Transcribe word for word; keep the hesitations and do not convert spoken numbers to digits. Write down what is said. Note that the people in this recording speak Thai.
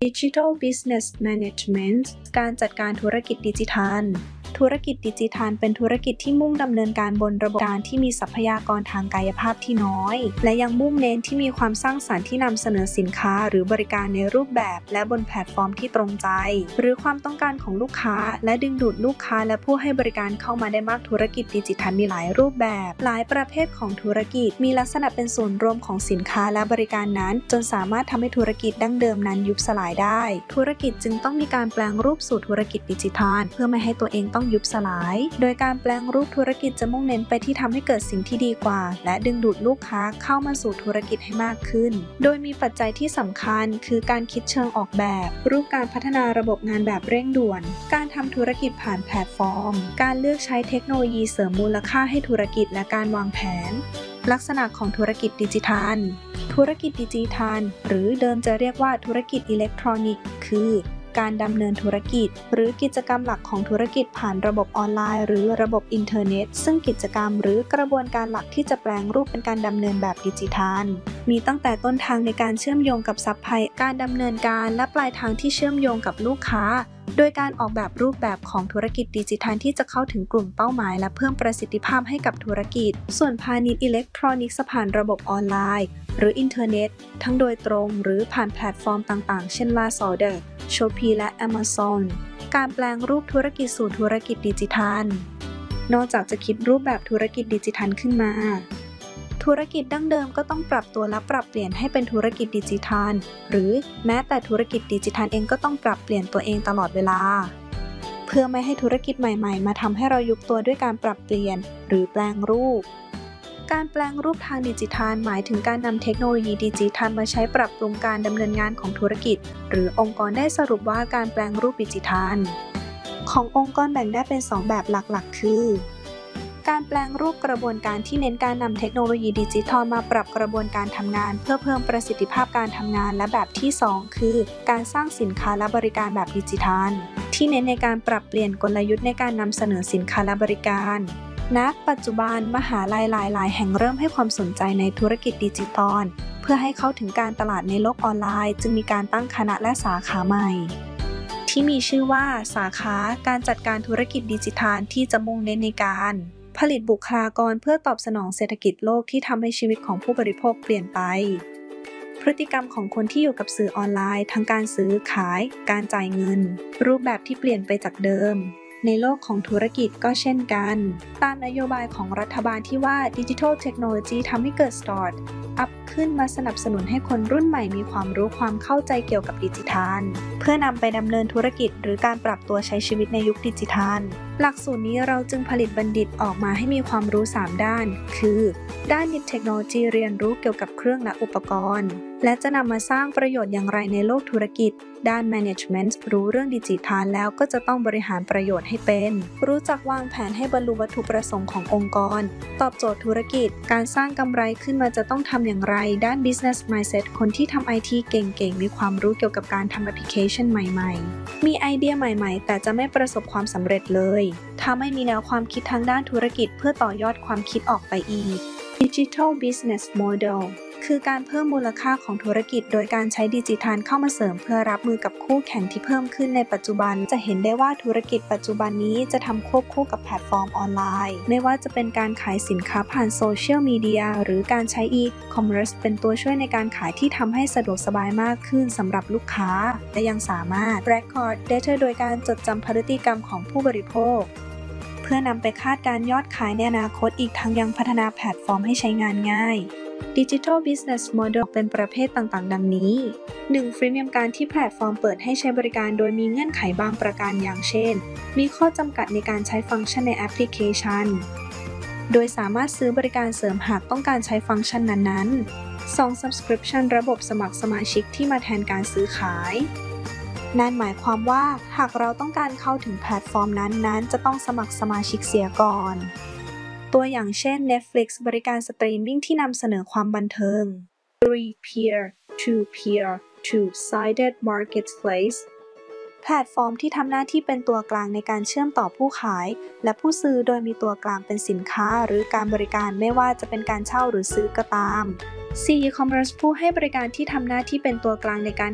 Digital Business Management การจัดการธุรกิจดิจิทัลธุรกิจดิจิทัลเป็นธุรกิจที่มุ่งดำเนินการบนระบบการที่มีทรัพยากรทางกายภาพที่น้อยและยังมุ่งเน้นที่มีความสร้างสรรค์ที่นำเสนอสินค้าหรือบริการในรูปแบบและบนแพลตฟอร์มที่ตรงใจหรือความต้องการของลูกค้าและดึงดูดลูกค้าและผู้ให้บริการเข้ามาได้มากธุรกิจดิจิทัลมีหลายรูปแบบหลายประเภทของธุรกิจมีลักษณะเป็นส่วนรวมของสินค้าและบริการนั้นจนสามารถทำให้ธุรกิจดั้งเดิมนั้นยุบสลายได้ธุรกิจจึงต้องมีการแปลงรูปสู่ธุรกิจดิจิทัลเพื่อไม่ให้ตัวเองต้องยุบสลายโดยการแปลงรูปธุรกิจจะมุ่งเน้นไปที่ทำให้เกิดสิ่งที่ดีกว่าและดึงดูดลูกค้าเข้ามาสู่ธุรกิจให้มากขึ้นโดยมีปัจจัยที่สำคัญคือการคิดเชิงออกแบบรูปการพัฒนาระบบงานแบบเร่งด่วนการทำธุรกิจผ่านแพลตฟอร์มการเลือกใช้เทคโนโลยีเสริมมูลค่าให้ธุรกิจและการวางแผนลักษณะของธุรกิจดิจิทัลธุรกิจดิจิทัลหรือเดิมจะเรียกว่าธุรกิจอิเล็กทรอนิกส์คือการดำเนินธุรกิจหรือกิจกรรมหลักของธุรกิจผ่านระบบออนไลน์หรือระบบอินเทอร์เน็ตซึ่งกิจกรรมหรือกระบวนการหลักที่จะแปลงรูปเป็นการดำเนินแบบดิจิทัลมีตั้งแต่ต้นทางในการเชื่อมโยงกับซัพพลายการดำเนินการและปลายทางที่เชื่อมโยงกับลูกค้าโดยการออกแบบรูปแบบของธุรกิจดิจิทัลที่จะเข้าถึงกลุ่มเป้าหมายและเพิ่มประสิทธิภาพให้กับธุรกิจส่วนพาณิชย์อิเล็กทรอนิกส์ผ่านระบบออนไลน์หรืออินเทอร์เน็ตทั้งโดยตรงหรือผ่านแพลตฟอร์มต่างๆเช่น Lazada Shopee และ Amazon การแปลงรูปธุรกิจสู่ธุรกิจดิจิทัลนอกจากจะคิดรูปแบบธุรกิจดิจิทัลขึ้นมาธุรกิจดั้งเดิมก็ต้องปรับตัวและปรับเปลี่ยนให้เป็นธุรกิจดิจิทัลหรือแม้แต่ธุรกิจดิจิทัลเองก็ต้องปรับเปลี่ยนตัวเองตลอดเวลาเพื่อไม่ให้ธุรกิจใหม่ๆมาทำให้เรายุบตัวด้วยการปรับเปลี่ยนหรือแปลงรูปการแปลงรูปทางดิจิทัลหมายถึงการนำเทคโนโลยีดิจิทัลมาใช้ปรับปรุงการดำเนินงานของธุรกิจหรือองค์กรได้สรุปว่าการแปลงรูปดิจิทัลขององค์กรแบ่งได้เป็นสองแบบหลักๆคือการแปลงรูปกระบวนการที่เน้นการนำเทคโนโลยีดิจิทัลมาปรับกระบวนการทำงานเพื่อเพิ่มประสิทธิภาพการทำงานและแบบที่สองคือการสร้างสินค้าและบริการแบบดิจิทัลที่เน้นในการปรับเปลี่ยนกลยุทธ์ในการนำเสนอสินค้าและบริการณปัจจุบันมหาลัยหลายๆแห่งเริ่มให้ความสนใจในธุรกิจดิจิทัลเพื่อให้เข้าถึงการตลาดในโลกออนไลน์จึงมีการตั้งคณะและสาขาใหม่ที่มีชื่อว่าสาขาการจัดการธุรกิจดิจิทัลที่จะมุ่งเน้นในการผลิตบุคลากรเพื่อตอบสนองเศรษฐกิจโลกที่ทำให้ชีวิตของผู้บริโภคเปลี่ยนไปพฤติกรรมของคนที่อยู่กับสื่อออนไลน์ทั้งการซื้อขายการจ่ายเงินรูปแบบที่เปลี่ยนไปจากเดิมในโลกของธุรกิจก็เช่นกันตามนโยบายของรัฐบาลที่ว่า Digital Technology ทำให้เกิด Start up ขึ้นมาสนับสนุนให้คนรุ่นใหม่มีความรู้ความเข้าใจเกี่ยวกับดิจิทัลเพื่อนำไปดำเนินธุรกิจหรือการปรับตัวใช้ชีวิตในยุคดิจิทัลหลักสูตรนี้เราจึงผลิตบัณฑิตออกมาให้มีความรู้สามด้านคือด้านเทคโนโลยีเรียนรู้เกี่ยวกับเครื่องและอุปกรณ์และจะนำมาสร้างประโยชน์อย่างไรในโลกธุรกิจด้าน Management รู้เรื่องดิจิทัลแล้วก็จะต้องบริหารประโยชน์ให้เป็นรู้จักวางแผนให้บรรลุวัตถุประสงค์ขององค์กรตอบโจทย์ธุรกิจการสร้างกำไรขึ้นมาจะต้องทำอย่างไรด้าน Business Mindset คนที่ทำ ไอ ที เก่งๆมีความรู้เกี่ยวกับการทำแอปพลิเคชันใหม่ๆมีไอเดียใหม่ๆแต่จะไม่ประสบความสำเร็จเลยถ้าไม่มีแนวความคิดทางด้านธุรกิจเพื่อต่อยอดความคิดออกไปอีก Digital Business Model คือการเพิ่มมูลค่าของธุรกิจโดยการใช้ดิจิทัลเข้ามาเสริมเพื่อรับมือกับคู่แข่งที่เพิ่มขึ้นในปัจจุบันจะเห็นได้ว่าธุรกิจปัจจุบันนี้จะทำควบคู่กับแพลตฟอร์มออนไลน์ไม่ว่าจะเป็นการขายสินค้าผ่านโซเชียลมีเดียหรือการใช้ e-commerce เป็นตัวช่วยในการขายที่ทำให้สะดวกสบายมากขึ้นสำหรับลูกค้าและยังสามารถ record data โดยการจดจำพฤติกรรมของผู้บริโภคเพื่อนำไปคาดการยอดขายในอนาคตอีกทั้งยังพัฒนาแพลตฟอร์มให้ใช้งานง่าย Digital Business Model เป็นประเภทต่างๆดังนี้ หนึ่ง ฟรีเมียมการที่แพลตฟอร์มเปิดให้ใช้บริการโดยมีเงื่อนไขบางประการอย่างเช่นมีข้อจำกัดในการใช้ฟังก์ชันในแอปพลิเคชันโดยสามารถซื้อบริการเสริมหากต้องการใช้ฟังก์ชันนั้นๆ สอง Subscription ระบบสมัครสมาชิกที่มาแทนการซื้อขายนั่นหมายความว่าหากเราต้องการเข้าถึงแพลตฟอร์มนั้นๆจะต้องสมัครสมาชิกเสียก่อนตัวอย่างเช่น Netflix บริการสตรีมมิ่งที่นำเสนอความบันเทิง ทรี Peer-to-Peer Two-Sided Marketplace แพลตฟอร์มที่ทำหน้าที่เป็นตัวกลางในการเชื่อมต่อผู้ขายและผู้ซื้อโดยมีตัวกลางเป็นสินค้าหรือการบริการไม่ว่าจะเป็นการเช่าหรือซื้อก็ตาม สี่ อีคอมเมิร์ซ ผู้ให้บริการที่ทำหน้าที่เป็นตัวกลางในการ